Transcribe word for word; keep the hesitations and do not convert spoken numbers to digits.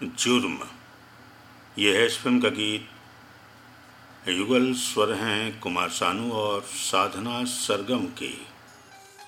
जुर्म, यह है इस फिल्म का गीत। युगल स्वर हैं कुमार सानू और साधना सरगम के।